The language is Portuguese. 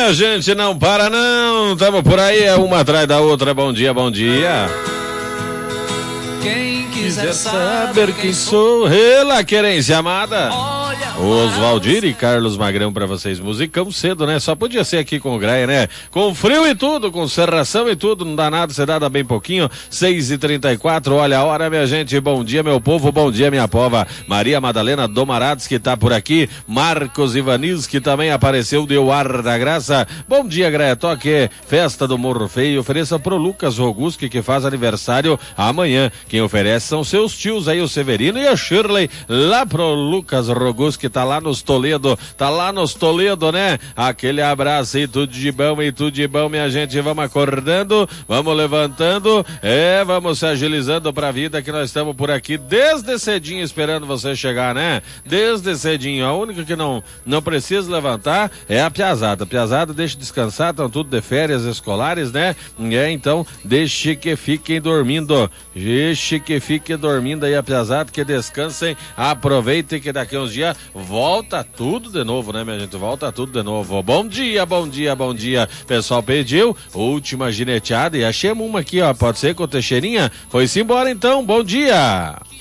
minha gente, não para não, tamo por aí, é uma atrás da outra, bom dia, bom dia. Quem quiser saber quem sou, ela querência amada. Oswaldir e Carlos Magrão pra vocês, musicão cedo, né? Só podia ser aqui com o Greia, né? Com frio e tudo, com serração e tudo, não dá nada, você dá bem pouquinho. 6h34, olha a hora, minha gente, bom dia, meu povo, bom dia, minha pova. Maria Madalena Domarados, que tá por aqui, Marcos Ivanis, que também apareceu, deu ar da graça. Bom dia, Greia, toque, festa do Morro Feio, ofereça pro Lucas Roguski, que faz aniversário amanhã. Quem oferece são seus tios aí, o Severino e a Shirley, lá pro Lucas Roguski, que tá lá nos Toledo, né? Aquele abraço e tudo de bom, minha gente, vamos acordando, vamos levantando, vamos se agilizando pra vida, que nós estamos por aqui desde cedinho esperando você chegar, né? Desde cedinho, a única que não precisa levantar é a piazada deixa descansar, estão tudo de férias escolares, né? Então, deixe que fiquem dormindo aí a piazada, que descansem, aproveitem que daqui a uns dias volta tudo de novo, né, minha gente? Volta tudo de novo. Bom dia. Pessoal pediu, última gineteada e achamos uma aqui, ó. Pode ser com o Teixeirinha? Foi-se embora então, bom dia.